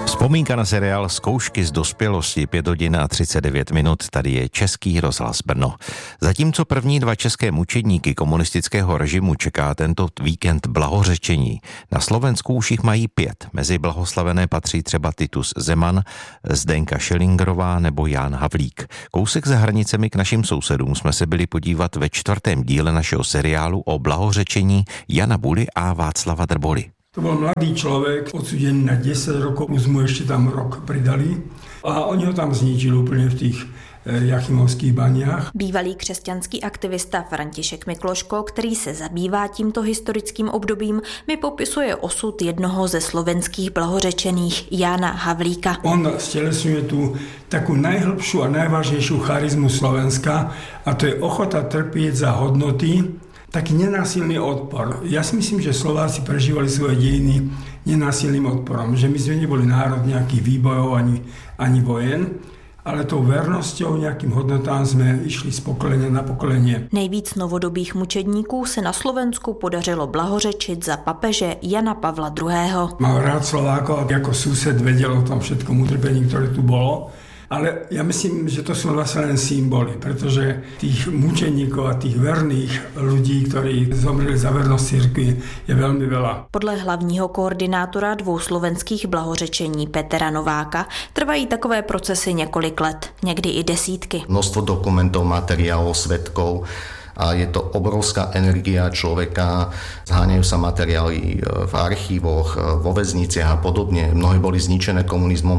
Vzpomínka na seriál Zkoušky z dospělosti, 5 hodin a 39 minut, tady je Český rozhlas Brno. Zatímco první 2 české mučedníky komunistického režimu čeká tento víkend blahořečení, na Slovensku už jich mají 5. Mezi blahoslavené patří třeba Titus Zeman, Zdenka Schillingerová nebo Jan Havlík. Kousek za hranicemi k našim sousedům jsme se byli podívat ve 4. díle našeho seriálu o blahořečení Jana Buly a Václava Drboly. To bol mladý človek, odsúdený na 10 rokov, už mu ešte tam rok pridali a oni ho tam zničili úplne v tých Jachimovských baniach. Bývalý křesťanský aktivista František Mikloško, který se zabývá tímto historickým obdobím, mi popisuje osud jednoho ze slovenských blahořečených, Jana Havlíka. On stelesňuje tú takú najhlbšiu a najvážnejšiu charizmu Slovenska a to je ochota trpieť za hodnoty, taký nenásilný odpor. Ja si myslím, že Slováci prežívali svoje dejiny nenásilným odporom, že my sme neboli národ nejakých výbojov ani vojen, ale tou vernosťou nejakým hodnotám sme išli z pokolenia na pokolenie. Nejvíc novodobých mučedníků se na Slovensku podařilo blahořečit za papeže Jana Pavla II. Mal rád Slovákov, ako sused vedel o tom všetkom utrpení, ktoré tu bolo. Ale ja myslím, že to sú vlastne len symboly, pretože tých mučeníkov a tých verných ľudí, ktorí zomreli za vernosť cirkvi, je veľmi veľa. Podle hlavního koordinátora 2 slovenských blahořečení Petra Nováka trvají takové procesy několik let, někdy i desítky. Množstvo dokumentov, materiálov, svedkov, a je to obrovská energia človeka, zháňajú sa materiály v archívoch, vo väzniciach a podobne. Mnohé boli zničené komunizmom,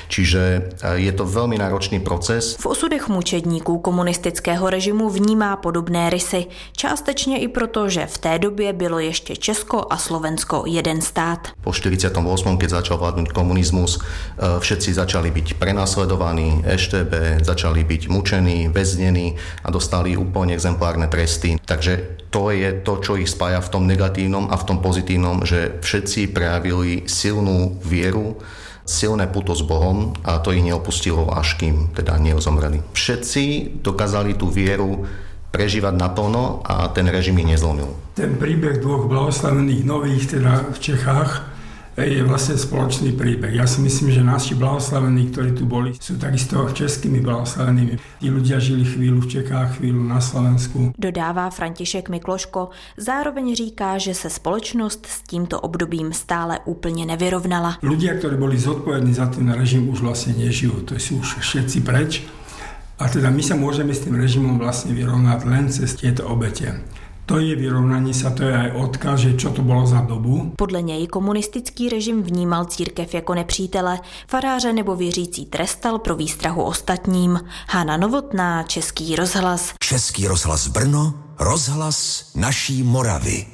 čiže je to veľmi náročný proces. V osudech mučedníků komunistického režimu vnímá podobné rysy, částečně i proto, že v té době bylo ještě Česko a Slovensko jeden stát. Po 48., keď začal vládnuť komunizmus, všetci začali byť prenasledovaní, EŠTB, začali byť mučení, väznení a dostali úplne exemplárne tresty. Takže to je to, čo ich spája v tom negatívnom a v tom pozitívnom, že všetci prejavili silnú vieru, silné puto s Bohom a to ich neopustilo, až kým teda nezomreli. Všetci dokázali tú vieru prežívať naplno a ten režim ich nezlomil. Ten príbeh 2 blahoslavených nových teda v Čechách je vlastne spoločný príbeh. Ja si myslím, že naši blahoslavení, ktorí tu boli, sú takisto českými blahoslavenými. Tí ľudia žili chvíľu v Čechách, chvíľu na Slovensku. Dodává František Mikloško, zároveň říká, že se společnost s tímto obdobím stále úplně nevyrovnala. Ľudia, ktorí boli zodpovední za ten režim, už vlastne nežijú. To sú už všetci preč. A teda my sa môžeme s tým režimom vlastne vyrovnať len cez tieto obete. To je vyrovnání sa, to je aj odkaz, že čo to bylo za dobu. Podle něj komunistický režim vnímal církev jako nepřítele, faráře nebo věřící trestal pro výstrahu ostatním. Hana Novotná, Český rozhlas. Český rozhlas Brno, rozhlas naší Moravy.